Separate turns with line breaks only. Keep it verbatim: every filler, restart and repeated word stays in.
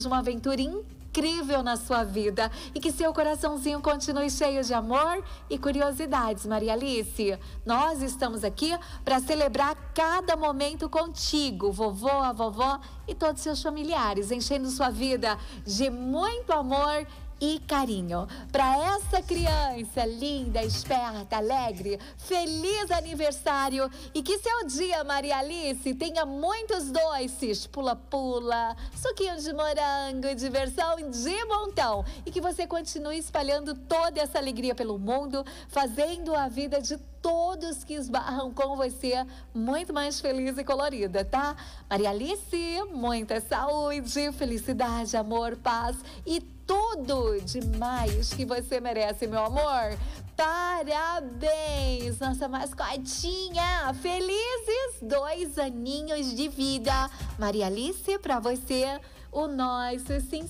uma aventura incrível na sua vida e que seu coraçãozinho continue cheio de amor e curiosidades, Maria Alice. Nós estamos aqui para celebrar cada momento contigo, vovô, a vovó e todos os seus familiares, enchendo sua vida de muito amor e carinho. Para essa criança linda, esperta, alegre, feliz aniversário e que seu dia, Maria Alice, tenha muitos doces, pula-pula, suquinho de morango, diversão de montão e que você continue espalhando toda essa alegria pelo mundo, fazendo a vida de todos que esbarram com você muito mais feliz e colorida, tá? Maria Alice, muita saúde, felicidade, amor, paz e tudo demais que você merece, meu amor. Parabéns, nossa mascotinha! Felizes dois aninhos de vida. Maria Alice, pra você, o nosso sim.